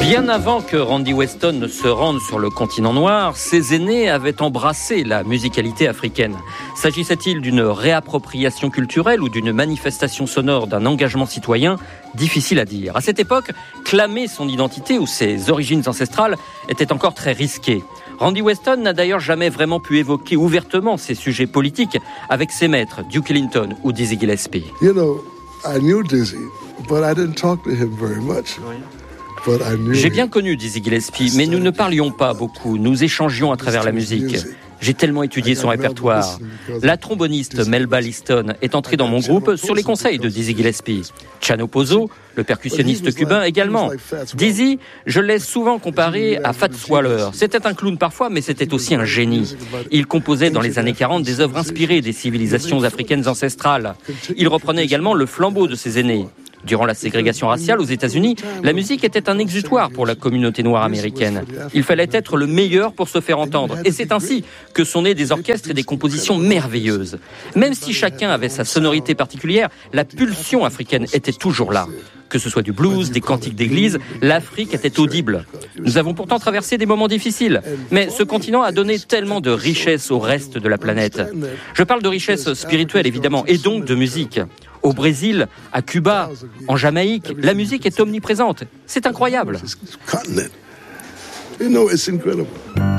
Bien avant que Randy Weston ne se rende sur le continent noir, ses aînés avaient embrassé la musicalité africaine. S'agissait-il d'une réappropriation culturelle ou d'une manifestation sonore d'un engagement citoyen ? Difficile à dire. À cette époque, clamer son identité ou ses origines ancestrales était encore très risqué. Randy Weston n'a d'ailleurs jamais vraiment pu évoquer ouvertement ses sujets politiques avec ses maîtres, Duke Ellington ou Dizzy Gillespie. You know, I knew Dizzy, but I didn't talk to him very much. J'ai bien connu Dizzy Gillespie, mais nous ne parlions pas beaucoup. Nous échangions à travers la musique. J'ai tellement étudié son répertoire. La tromboniste Melba Liston est entrée dans mon groupe sur les conseils de Dizzy Gillespie. Chano Pozo, le percussionniste cubain, également. Dizzy, je l'ai souvent comparé à Fats Waller. C'était un clown parfois, mais c'était aussi un génie. Il composait dans les années 40 des œuvres inspirées des civilisations africaines ancestrales. Il reprenait également le flambeau de ses aînés. Durant la ségrégation raciale aux États-Unis, la musique était un exutoire pour la communauté noire américaine. Il fallait être le meilleur pour se faire entendre. Et c'est ainsi que sont nés des orchestres et des compositions merveilleuses. Même si chacun avait sa sonorité particulière, la pulsion africaine était toujours là. Que ce soit du blues, des cantiques d'église, l'Afrique était audible. Nous avons pourtant traversé des moments difficiles, mais ce continent a donné tellement de richesses au reste de la planète. Je parle de richesses spirituelles évidemment, et donc de musique. Au Brésil, à Cuba, en Jamaïque, la musique est omniprésente. C'est incroyable. You know, it's incredible.